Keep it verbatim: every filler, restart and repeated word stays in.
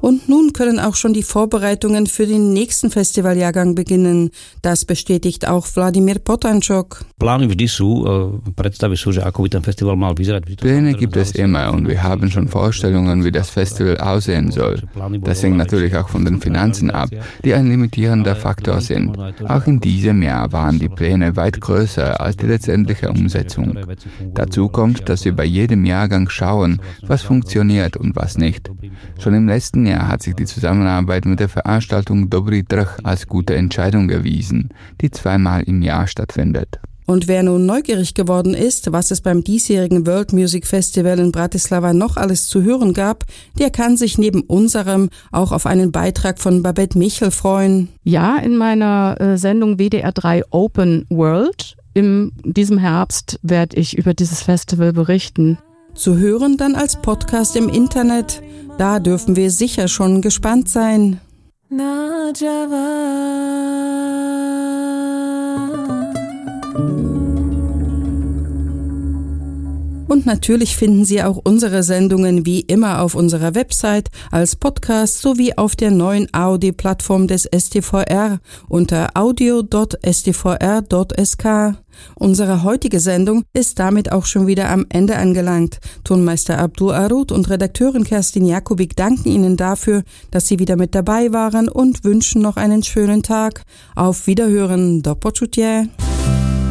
Und nun können auch schon die Vorbereitungen für den nächsten Festivaljahrgang beginnen. Das bestätigt auch Vladimír Potančok. Pläne gibt es immer und wir haben schon Vorstellungen, wie das Festival aussehen soll. Das hängt natürlich auch von den Finanzen ab, die ein limitierender Faktor sind. Auch in diesem Jahr waren die Pläne weit größer als die letztendliche Umsetzung. Dazu kommt, dass wir bei jedem Jahrgang schauen, was funktioniert und was nicht. Schon im letzten Jahr hat sich die Zusammenarbeit mit der Veranstaltung Dobrý trh als gute Entscheidung erwiesen, die zweimal im Jahr stattfindet. Und wer nun neugierig geworden ist, was es beim diesjährigen World Music Festival in Bratislava noch alles zu hören gab, der kann sich neben unserem auch auf einen Beitrag von Babette Michel freuen. Ja, in meiner äh, Sendung W D R drei Open World in diesem Herbst werde ich über dieses Festival berichten. Zu hören dann als Podcast im Internet. Da dürfen wir sicher schon gespannt sein. Und natürlich finden Sie auch unsere Sendungen wie immer auf unserer Website als Podcast sowie auf der neuen A O D-Plattform des S T V R unter audio punkt s t v r punkt s k. Unsere heutige Sendung ist damit auch schon wieder am Ende angelangt. Tonmeister Abdul Arud und Redakteurin Kerstin Jakubik danken Ihnen dafür, dass Sie wieder mit dabei waren und wünschen noch einen schönen Tag. Auf Wiederhören. Do počutia.